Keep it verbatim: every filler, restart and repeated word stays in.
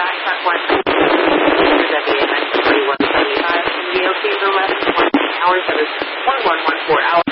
truck one W A nine forty-one seventy-five. Can be okay for less than one hour, so it's one one one four hours.